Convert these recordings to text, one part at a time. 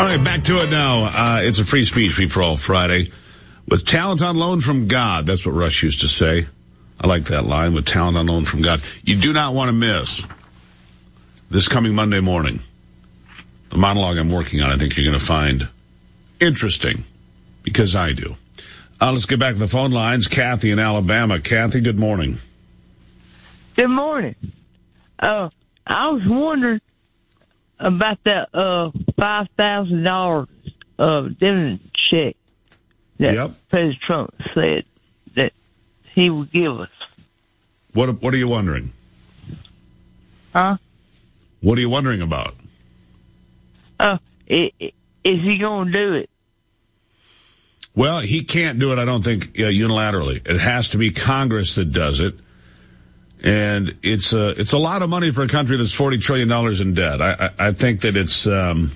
All right, back to it now. It's a free speech, free for all Friday. With talent on loan from God. That's what Rush used to say. I like that line, with talent on loan from God. You do not want to miss this coming Monday morning. The monologue I'm working on, I think you're going to find interesting, because I do. Let's get back to the phone lines. Kathy in Alabama. Kathy, good morning. Good morning. I was wondering about that $5,000 dividend check that President Trump said that he would give us. What are you wondering? Huh? What are you wondering about? Is he going to do it? Well, he can't do it, I don't think, unilaterally. It has to be Congress that does it. And it's a lot of money for a country that's $40 trillion in debt. I think that it's,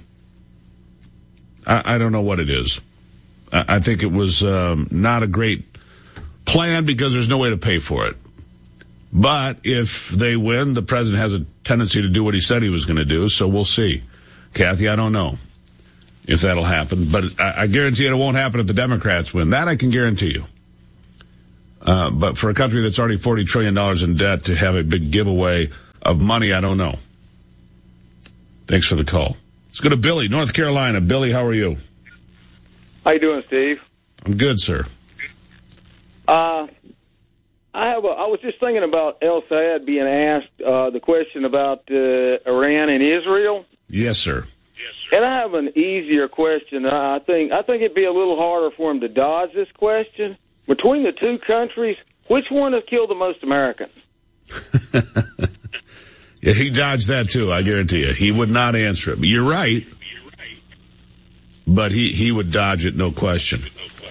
I don't know what it is. I think it was not a great plan because there's no way to pay for it. But if they win, the president has a tendency to do what he said he was going to do, so we'll see. Kathy, I don't know if that'll happen, but I guarantee it won't happen if the Democrats win. That I can guarantee you. But for a country that's already $40 trillion in debt to have a big giveaway of money, I don't know. Thanks for the call. Let's go to Billy, North Carolina. Billy, how are you? How you doing, Steve? I'm good, sir. I was just thinking about El Sayed being asked the question about Iran and Israel. Yes, sir. And I have an easier question. I think it'd be a little harder for him to dodge this question. Between the two countries, which one has killed the most Americans? Yeah, he dodged that too, I guarantee you. He would not answer it. But you're right. But he would dodge it, no question.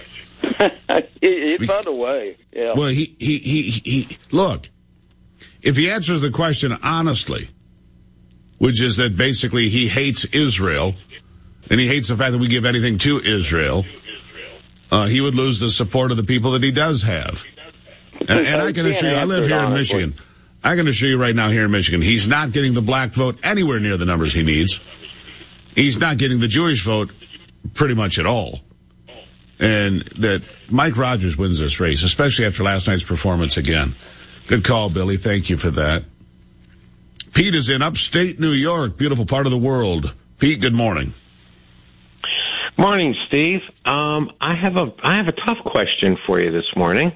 He found a way. Yeah. Well, he look, if he answers the question honestly, which is that basically he hates Israel, and he hates the fact that we give anything to Israel, he would lose the support of the people that he does have. And I can assure you, I live here in Michigan. I can assure you right now here in Michigan, he's not getting the black vote anywhere near the numbers he needs. He's not getting the Jewish vote pretty much at all. And that Mike Rogers wins this race, especially after last night's performance again. Good call, Billy. Thank you for that. Pete is in upstate New York, beautiful part of the world. Pete, good morning. Morning, Steve. I have a tough question for you this morning.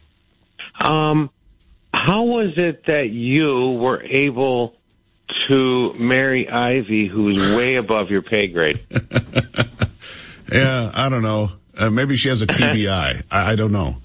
How was it that you were able to marry Ivy, who's way above your pay grade? Yeah, I don't know. Maybe she has a TBI. I don't know.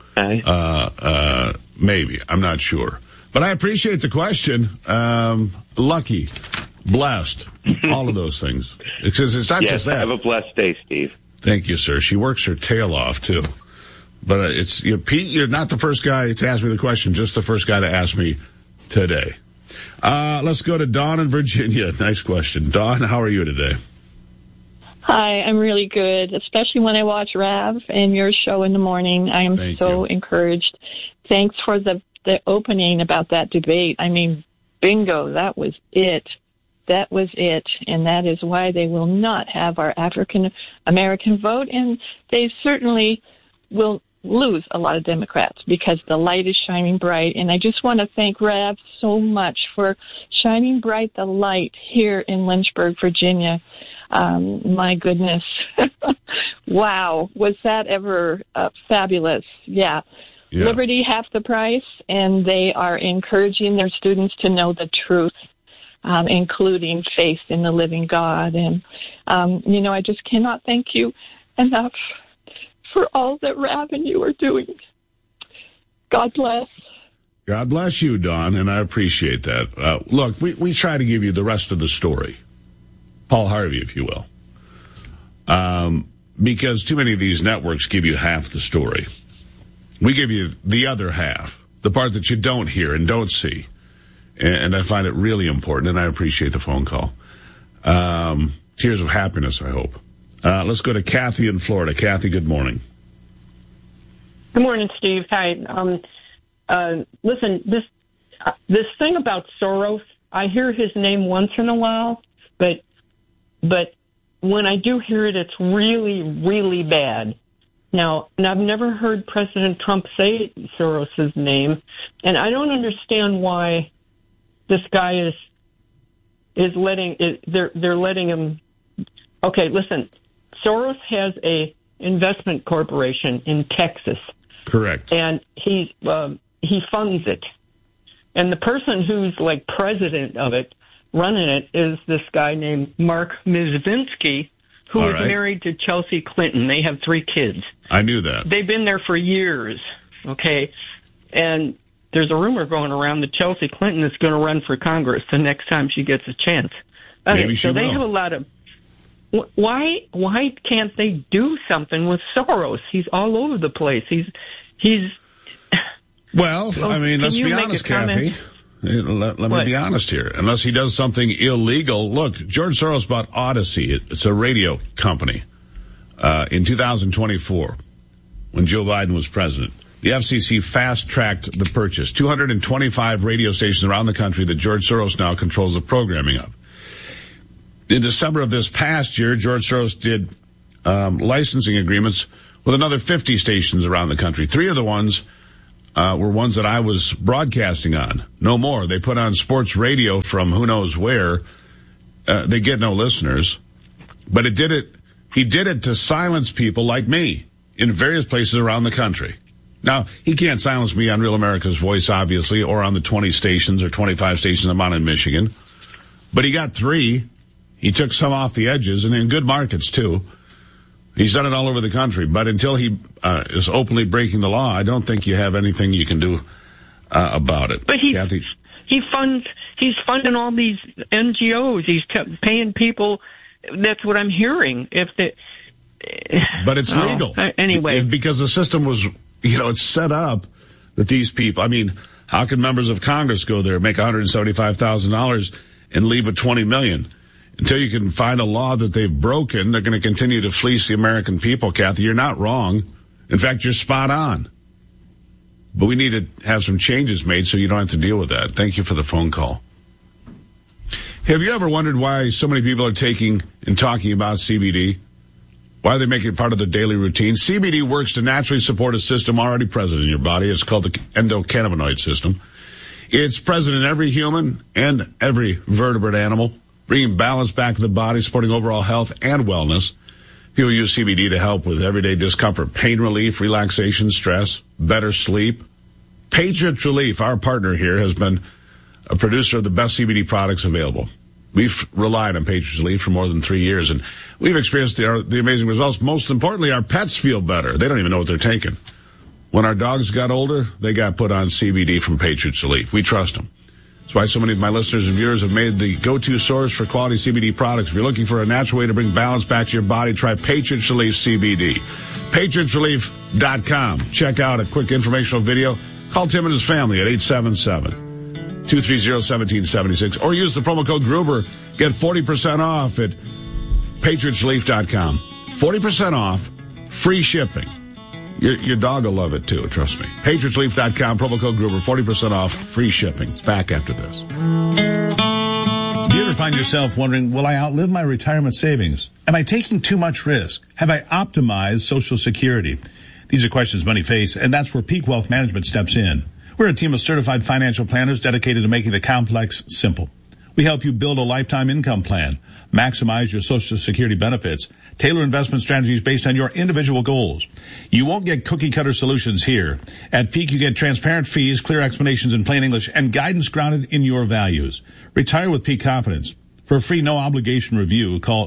Maybe. I'm not sure. But I appreciate the question. Lucky, blessed, all of those things. Because it's not just that. Have a blessed day, Steve. Thank you, sir. She works her tail off, too. But Pete, you're not the first guy to ask me the question, just the first guy to ask me today. Let's go to Dawn in Virginia. Nice question. Dawn, how are you today? Hi, I'm really good, especially when I watch Rav and your show in the morning. I am encouraged. Thanks for the opening about that debate. I mean, bingo, that was it. That was it. And that is why they will not have our African American vote. And they certainly will lose a lot of Democrats because the light is shining bright. And I just want to thank Rav so much for shining bright the light here in Lynchburg, Virginia. My goodness. Wow. Was that ever fabulous? Yeah. Liberty, half the price, and they are encouraging their students to know the truth, including faith in the living God. And, I just cannot thank you enough for all that Rav and you are doing. God bless. God bless you, Dawn, and I appreciate that. Look, we try to give you the rest of the story. Paul Harvey, if you will. Because too many of these networks give you half the story. We give you the other half, the part that you don't hear and don't see. And I find it really important, and I appreciate the phone call. Tears of happiness, I hope. Let's go to Kathy in Florida. Kathy, good morning. Good morning, Steve. Hi. Listen, this thing about Soros, I hear his name once in a while, but when I do hear it, it's really, really bad. Now, and I've never heard President Trump say Soros's name, and I don't understand why this guy is letting they're letting him. Okay, listen, Soros has a investment corporation in Texas. Correct. And he funds it, and the person who's like president of it, running it, is this guy named Mark Mizvinsky, who is married to Chelsea Clinton. They have 3 kids. I knew that. They've been there for years, okay? And there's a rumor going around that Chelsea Clinton is going to run for Congress the next time she gets a chance. Okay, Maybe she will. They have a lot of... Why can't they do something with Soros? He's all over the place. He's... Well, I mean, let's be honest, Kathy. Let me be honest here. Unless he does something illegal. Look, George Soros bought Odyssey. It's a radio company in 2024 when Joe Biden was president. The FCC fast-tracked the purchase. 225 radio stations around the country that George Soros now controls the programming of. In December of this past year, George Soros did licensing agreements with another 50 stations around the country. 3 of the ones were ones that I was broadcasting on. No more. They put on sports radio from who knows where. They get no listeners. But he did it to silence people like me in various places around the country. Now, he can't silence me on Real America's Voice, obviously, or on the 20 stations or 25 stations I'm on in Michigan. But he got 3. He took some off the edges, and in good markets, too. He's done it all over the country. But until he is openly breaking the law, I don't think you have anything you can do about it. But Kathy? He's funding all these NGOs. He's paying people. That's what I'm hearing. But it's legal. Anyway. Because the system was, it's set up that these people, I mean, how can members of Congress go there, make $175,000 and leave with $20 million? Until you can find a law that they've broken, they're going to continue to fleece the American people, Kathy. You're not wrong. In fact, you're spot on. But we need to have some changes made so you don't have to deal with that. Thank you for the phone call. Have you ever wondered why so many people are taking and talking about CBD? Why they make it part of their daily routine? CBD works to naturally support a system already present in your body. It's called the endocannabinoid system. It's present in every human and every vertebrate animal, bringing balance back to the body, supporting overall health and wellness. People use CBD to help with everyday discomfort, pain relief, relaxation, stress, better sleep. Patriot Relief, our partner here, has been a producer of the best CBD products available. We've relied on Patriot Relief for more than 3 years, and we've experienced the amazing results. Most importantly, our pets feel better. They don't even know what they're taking. When our dogs got older, they got put on CBD from Patriot Relief. We trust them. That's why so many of my listeners and viewers have made the go-to source for quality CBD products. If you're looking for a natural way to bring balance back to your body, try Patriot Relief CBD. PatriotRelief.com. Check out a quick informational video. Call Tim and his family at 877-230-1776. Or use the promo code Gruber. Get 40% off at PatriotRelief.com. 40% off, free shipping. Your dog will love it, too, trust me. PatriotRelief.com, promo code Gruber, 40% off, free shipping. Back after this. Do you ever find yourself wondering, will I outlive my retirement savings? Am I taking too much risk? Have I optimized Social Security? These are questions many face, and that's where Peak Wealth Management steps in. We're a team of certified financial planners dedicated to making the complex simple. We help you build a lifetime income plan, maximize your Social Security benefits, tailor investment strategies based on your individual goals. You won't get cookie-cutter solutions here. At Peak, you get transparent fees, clear explanations in plain English, and guidance grounded in your values. Retire with Peak confidence. For a free, no-obligation review, call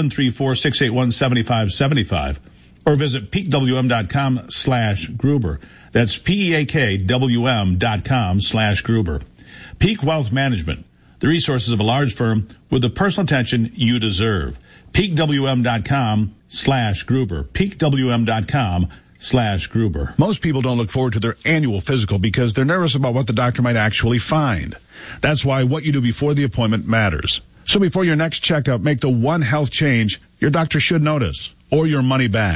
734-681-7575 or visit peakwm.com/Gruber. That's PEAKWM.com/Gruber. Peak Wealth Management. The resources of a large firm with the personal attention you deserve. PeakWM.com/Gruber. PeakWM.com/Gruber. Most people don't look forward to their annual physical because they're nervous about what the doctor might actually find. That's why what you do before the appointment matters. So before your next checkup, make the one health change your doctor should notice, or your money back.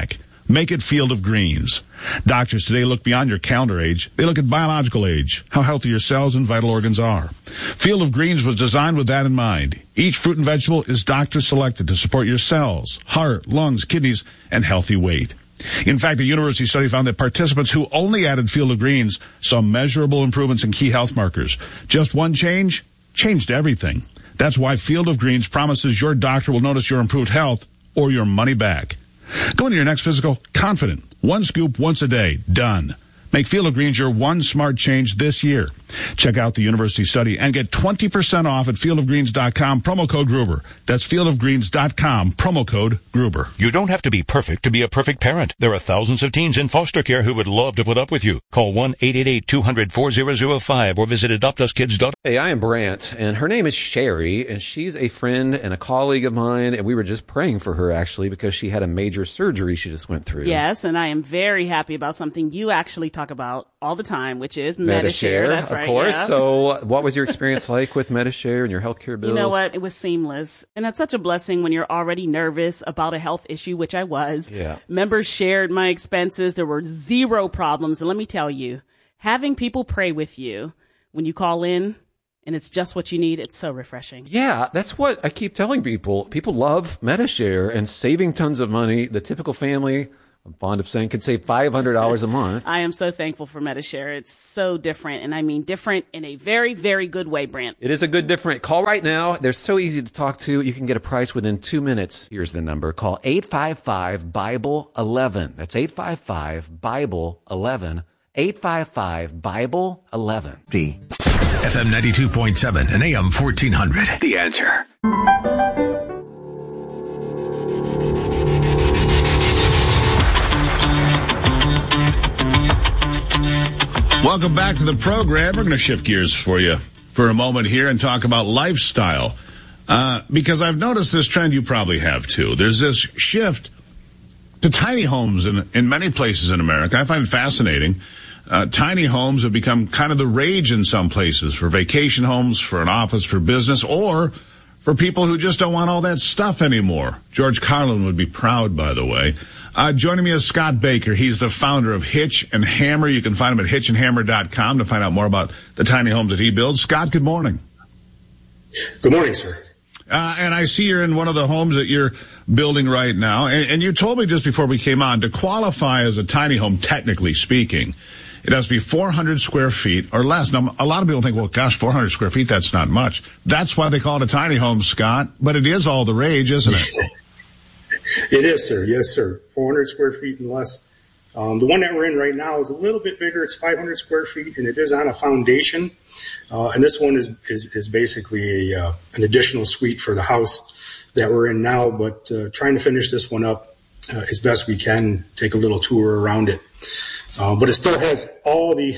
Make it Field of Greens. Doctors today look beyond your calendar age. They look at biological age, how healthy your cells and vital organs are. Field of Greens was designed with that in mind. Each fruit and vegetable is doctor selected to support your cells, heart, lungs, kidneys, and healthy weight. In fact, a university study found that participants who only added Field of Greens saw measurable improvements in key health markers. Just one change changed everything. That's why Field of Greens promises your doctor will notice your improved health or your money back. Go into your next physical confident. One scoop once a day. Done. Make Field of Greens your one smart change this year. Check out the university study and get 20% off at fieldofgreens.com, promo code Gruber. That's fieldofgreens.com, promo code Gruber. You don't have to be perfect to be a perfect parent. There are thousands of teens in foster care who would love to put up with you. Call 1-888-200-4005 or visit adoptuskids.org. Hey, I am Brant, and her name is Sherry, and she's a friend and a colleague of mine, and we were just praying for her, actually, because she had a major surgery she just went through. Yes, and I am very happy about something you actually talk about all the time, which is Medi-Share. That's right. Of course. Yeah. So what was your experience like with Medi-Share and your healthcare bills? You know what? It was seamless. And that's such a blessing when you're already nervous about a health issue, which I was. Yeah. Members shared my expenses. There were zero problems. And let me tell you, having people pray with you when you call in and it's just what you need, it's so refreshing. Yeah, that's what I keep telling people. People love Medi-Share and saving tons of money. The typical family, I'm fond of saying, could save $500 a month. I am so thankful for Medi-Share. It's so different, and I mean different in a very, very good way, Brant. It is a good different. Call right now. They're so easy to talk to. You can get a price within 2 minutes. Here's the number. Call 855-BIBLE-11. That's 855-BIBLE-11. 855-BIBLE-11. FM 92.7 and AM 1400. The Answer. Welcome back to the program. We're going to shift gears for you for a moment here and talk about lifestyle. Because I've noticed this trend, you probably have too. There's this shift to tiny homes in many places in America. I find it fascinating. Tiny homes have become kind of the rage in some places for vacation homes, for an office, for business, or for people who just don't want all that stuff anymore. George Carlin would be proud, by the way. Joining me is Scott Baker. He's the founder of Hitch and Hammer. You can find him at hitchandhammer.com to find out more about the tiny homes that he builds. Scott, good morning. Good morning, sir. And I see you're in one of the homes that you're building right now. And you told me just before we came on, to qualify as a tiny home, technically speaking, it has to be 400 square feet or less. Now, a lot of people think, well, gosh, 400 square feet, that's not much. That's why they call it a tiny home, Scott. But it is all the rage, isn't it? It is, sir. Yes, sir. 400 square feet and less. The one that we're in right now is a little bit bigger. It's 500 square feet, and it is on a foundation. And this one is basically an additional suite for the house that we're in now. But trying to finish this one up as best we can, take a little tour around it. But it still has all the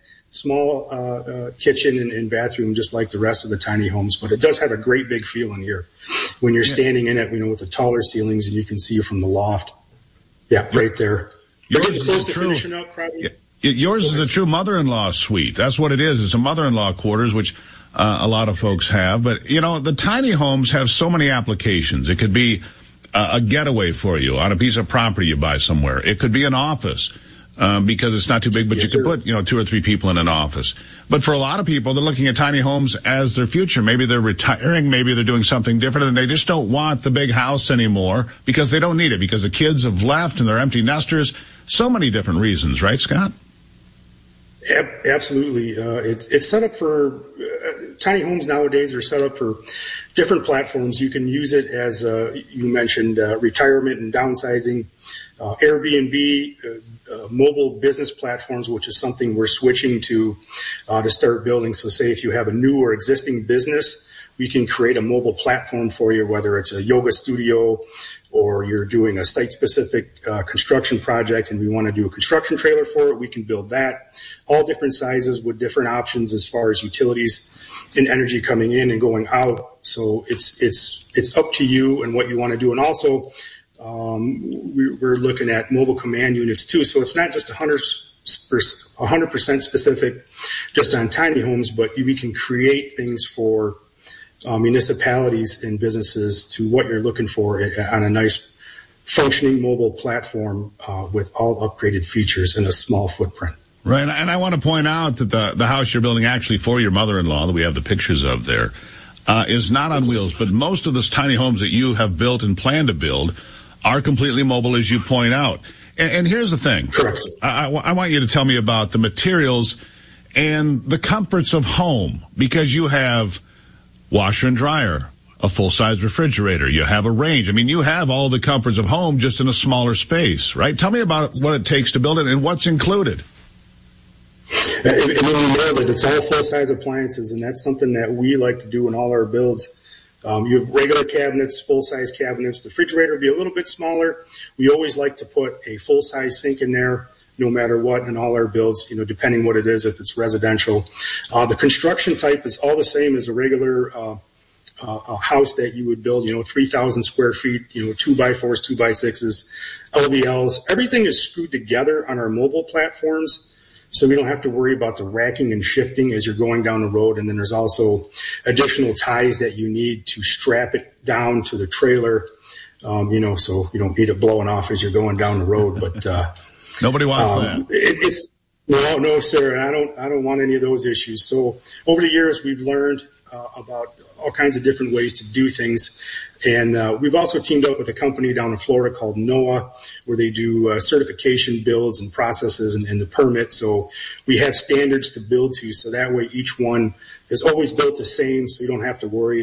small kitchen and bathroom, just like the rest of the tiny homes. But it does have a great big feel in here. When you're standing in it, with the taller ceilings, and you can see from the loft. Yeah, right there. Yours is finishing up, probably. Yours is a true mother-in-law suite. That's what it is. It's a mother-in-law quarters, which a lot of folks have. But, the tiny homes have so many applications. It could be a getaway for you on a piece of property you buy somewhere. It could be an office. Because it's not too big, but yes, you can put, 2 or 3 people in an office. But for a lot of people, they're looking at tiny homes as their future. Maybe they're retiring, maybe they're doing something different, and they just don't want the big house anymore because they don't need it, because the kids have left and they're empty nesters. So many different reasons, right, Scott? Absolutely. It's set up for tiny homes nowadays are set up for different platforms. You can use it as you mentioned, retirement and downsizing, Airbnb, mobile business platforms, which is something we're switching to start building. So say if you have a new or existing business, we can create a mobile platform for you, whether it's a yoga studio or you're doing a site-specific construction project and we want to do a construction trailer for it, we can build that. All different sizes with different options as far as utilities and energy coming in and going out. So it's up to you and what you want to do. And also, we're looking at mobile command units too. So it's not just 100% specific just on tiny homes, but we can create things for municipalities and businesses to what you're looking for on a nice functioning mobile platform with all upgraded features in a small footprint. Right, and I want to point out that the house you're building actually for your mother-in-law, that we have the pictures of there, is not on wheels, but most of those tiny homes that you have built and plan to build are completely mobile, as you point out. And here's the thing. Correct. I want you to tell me about the materials and the comforts of home, because you have washer and dryer, a full-size refrigerator, you have a range. I mean, you have all the comforts of home just in a smaller space, right? Tell me about what it takes to build it and what's included. And when you know that it's all full-size appliances, and that's something that we like to do in all our builds. You have regular cabinets, full-size cabinets. The refrigerator will be a little bit smaller. We always like to put a full-size sink in there, no matter what, in all our builds, depending what it is, if it's residential. The construction type is all the same as a regular a house that you would build, 3,000 square feet, 2x4s, 2x6s, LVLs. Everything is screwed together on our mobile platforms. So we don't have to worry about the racking and shifting as you're going down the road. And then there's also additional ties that you need to strap it down to the trailer, so you don't need it blowing off as you're going down the road. But nobody wants that. No, sir. I don't want any of those issues. So over the years, we've learned about all kinds of different ways to do things. And we've also teamed up with a company down in Florida called NOAA, where they do certification builds and processes and the permit. So we have standards to build to, so that way each one is always built the same, so you don't have to worry.